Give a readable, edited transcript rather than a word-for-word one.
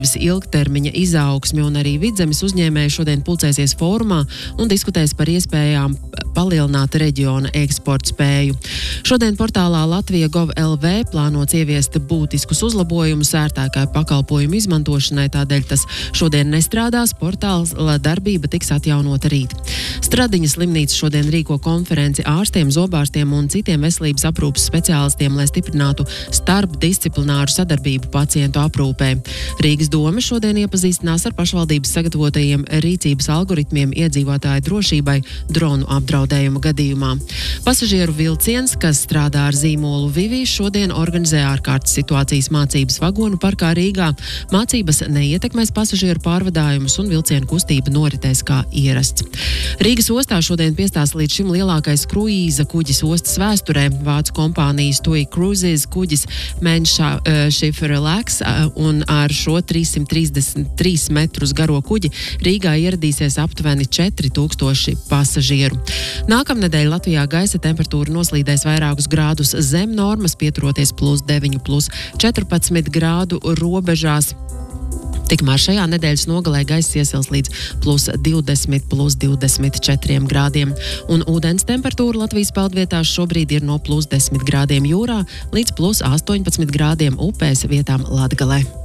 Ilgtermiņa izaugsmi un arī Vidzemes uzņēmēji šodien pulcēsies fórumā un diskutēs par iespējām palielināt reģiona eksporta spēju. Šodien portālā Latvija.gov.lv plānots ieviest būtiskus uzlabojumus ērtākai pakalpojumu izmantošanai, tādēļ tas šodien nestrādās, portāla darbība tiks atjaunota rīt. Stradiņas slimnīca šodien rīko konferenci ārstiem, zobārstiem un citiem veselības aprūpes speciālistiem, lai stiprinātu starpdisciplināru sadarbību pacientu aprūpē. Rīgas doma šodien iepazīstinās ar pašvaldības sagatavotajiem rīcības algoritmiem iedzīvotāju drošībai dronu apdraudējuma gadījumā. Pasažieru vilciens, kas strādā ar zīmolu Vivi, šodien organizē ārkārtas situācijas mācības vagonu parkā Rīgā. Mācības neietekmēs pasažieru pārvadājumus un vilcienu kustība noritēs kā ierasts. Rīgas ostā šodien piestās līdz šim lielākais kruīza kuģis ostas vēsturē. Vācu kompānijas TUI Cruises kuģis Main Schiff Relax un ar šo 333 metrus garo kuģi Rīgā ieradīsies aptuveni 4000 pasažieru. Nākamnedēļ Latvijā gaisa temperatūra noslīdēs vairākus grādus zem normas, pieturoties +9, +14 grādu robežās. Tikmēr šajā nedēļas nogalē gaiss iesils līdz +20, +24 grādiem. Un ūdens temperatūra Latvijas peldvietās šobrīd ir no +10 grādiem jūrā līdz +18 grādiem upēs, vietām Latgalē.